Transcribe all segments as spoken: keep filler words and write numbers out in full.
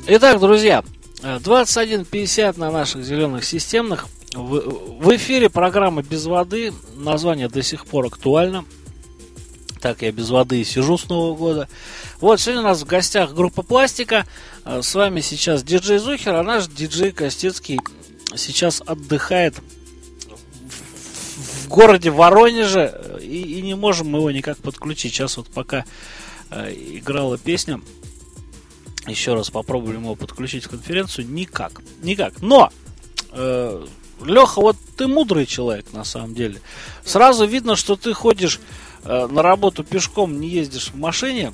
Итак, друзья, двадцать один пятьдесят на наших зеленых системных. В, в эфире программа «Без воды». Название до сих пор актуально. Так, я без воды и сижу с Нового года. Вот, сегодня у нас в гостях группа «Пластика». С вами сейчас диджей Зухер, а наш диджей Костецкий сейчас отдыхает в, в городе Воронеже. И, и не можем мы его никак подключить. Сейчас вот пока э, играла песня, еще раз попробуем его подключить в конференцию. Никак. Никак. Но, э, Леха, вот ты мудрый человек на самом деле. Сразу видно, что ты ходишь э, на работу пешком, не ездишь в машине.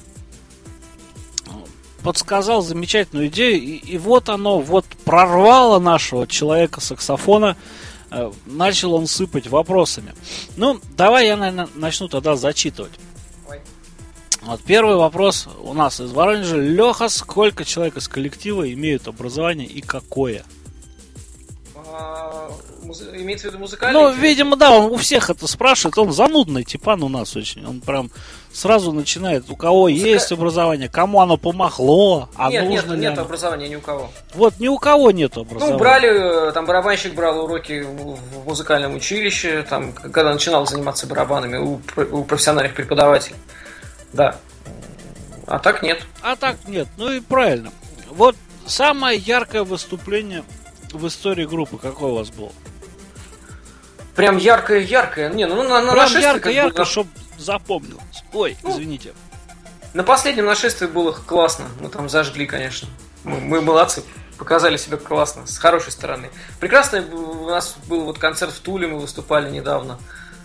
Подсказал замечательную идею. И, и вот оно, вот прорвало нашего человека-саксофона. Э, начал он сыпать вопросами. Ну, давай я, наверное, начну тогда зачитывать. Вот первый вопрос у нас из Воронежа. Леха, сколько человек из коллектива имеют образование и какое? А, муз... Имеется в виду музыкальное? Ну, видимо, да, он у всех это спрашивает. Он занудный типан у нас очень. Он прям сразу начинает, у кого Музыка... есть образование, кому оно помогло, а нет, нужно нет, ли нет оно. Образования ни у кого. Вот ни у кого нет образования. Ну, брали, там барабанщик брал уроки в музыкальном училище, там, когда начинал заниматься барабанами у, у профессиональных преподавателей. Да. А так нет. А так нет. Ну и правильно. Вот самое яркое выступление в истории группы какое у вас было? Прям яркое-яркое. Не, ну на, на Прям нашествии... ярко-ярко, бы, чтобы запомнилось. Ой, ну, извините. На последнем нашествии было классно. Мы там зажгли, конечно. Мы, мы молодцы. Показали себя классно, с хорошей стороны. Прекрасно у нас был вот концерт в Туле, мы выступали недавно.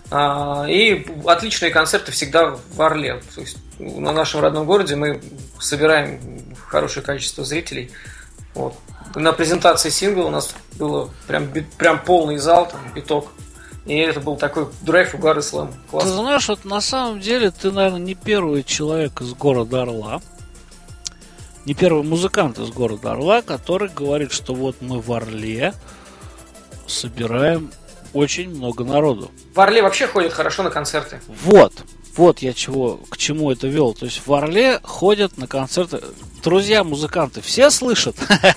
И отличные концерты всегда в Орле. То есть на нашем родном городе мы собираем хорошее количество зрителей. Вот. На презентации сингла у нас было прям, прям полный зал, там, биток. И это был такой драйв, угар и слэм. Ты знаешь, вот на самом деле ты, наверное, не первый человек из города Орла, не первый музыкант из города Орла, который говорит, что вот мы в Орле собираем очень много народу. В Орле вообще ходят хорошо на концерты. Вот, вот я чего, к чему это вел. То есть в Орле ходят на концерты. Друзья музыканты, все слышат?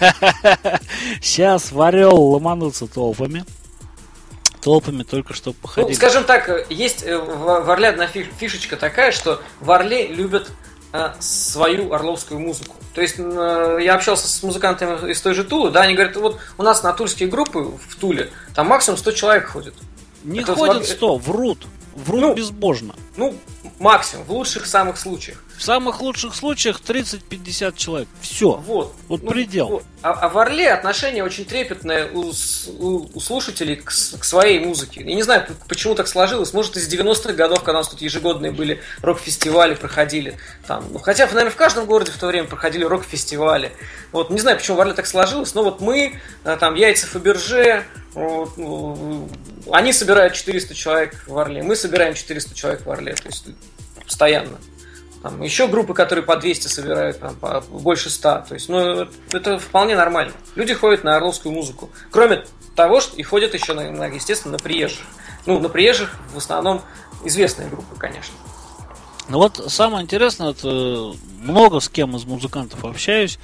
Сейчас в Орел ломанутся толпами. Толпами только что походили. Ну, скажем так, есть в Орле одна фишечка такая, что в Орле любят свою орловскую музыку. То есть я общался с музыкантами из той же Тулы, да, они говорят, вот у нас на тульские группы в Туле, там максимум сто человек ходит. Не это ходят сто, врут. Врут ну, безбожно. Ну, максимум, в лучших самых случаях. В самых лучших случаях тридцать-пятьдесят человек. Все. Вот. Вот ну, предел. Вот. А, а в Орле отношение очень трепетное у, у, у слушателей к, к своей музыке. Я не знаю, почему так сложилось. Может, из девяностых годов, когда у нас тут ежегодные были рок-фестивали, проходили. Там, ну, хотя, наверное, в каждом городе в то время проходили рок-фестивали. Вот, не знаю, почему в Орле так сложилось, но вот мы, там, Яйца Фаберже, вот, ну, они собирают четыреста человек в Орле, мы собираем четыреста человек в Орле. То есть, постоянно. Там еще группы, которые по двести собирают, там, по больше ста. То есть, ну, это вполне нормально. Люди ходят на орловскую музыку. Кроме того, что и ходят еще, на, на, естественно, на приезжих. Ну, на приезжих в основном известные группы, конечно. Ну вот самое интересное, это много с кем из музыкантов общаюсь.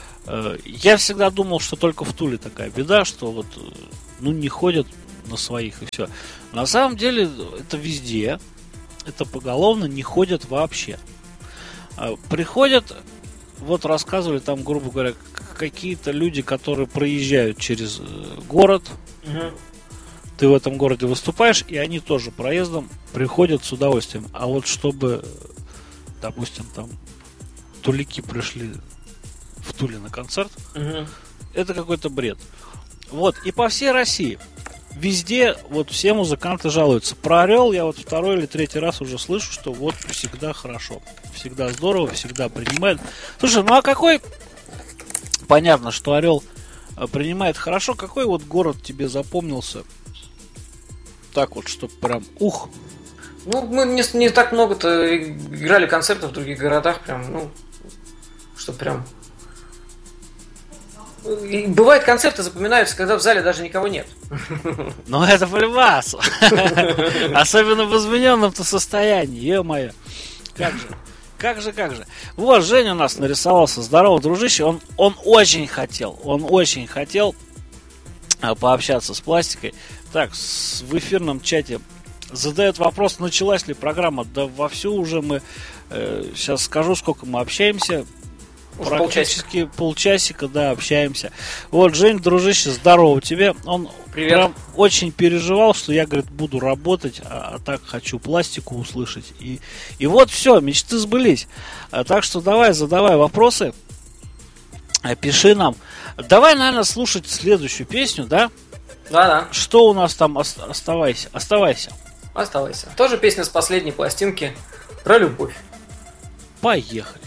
Я всегда думал, что только в Туле такая беда, что вот, ну, не ходят на своих и все. На самом деле это везде. Это поголовно не ходят вообще. Приходят, вот рассказывали там, грубо говоря, какие-то люди, которые проезжают через город. Угу. Ты в этом городе выступаешь, и они тоже проездом приходят с удовольствием. А вот чтобы, допустим, там тулики пришли в Туле на концерт, угу. Это какой-то бред. Вот, и по всей России. Везде вот все музыканты жалуются. Про Орел я вот второй или третий раз уже слышу, что вот всегда хорошо. Всегда здорово, всегда принимают. Слушай, ну а какой... Понятно, что Орел принимает хорошо. Какой вот город тебе запомнился? Так вот, чтобы прям ух. Ну, мы не, не так много-то играли концертов в других городах. Прям, ну, что прям... И бывает, концерты запоминаются, когда в зале даже никого нет. Ну это по-любому. Особенно в измененном-то состоянии, ё-моё. Как же. Как же, как же. Вот, Женя у нас нарисовался. Здорово, дружище. Он, он очень хотел, он очень хотел пообщаться с пластикой. Так, с, в эфирном чате задает вопрос, началась ли программа. Да вовсю уже мы, э, сейчас скажу, сколько мы общаемся. Уже Практически полчасика. полчасика, да, общаемся. Вот, Жень, дружище, здорово тебе. Он Привет. Прям очень переживал, что я, говорит, буду работать, а, а так хочу пластику услышать. И, и вот все, мечты сбылись. А, так что давай, задавай вопросы, а, пиши нам. Давай, наверное, слушать следующую песню, да? Да-да. Что у нас там? Оставайся, оставайся. Оставайся. Тоже песня с последней пластинки про любовь. Поехали.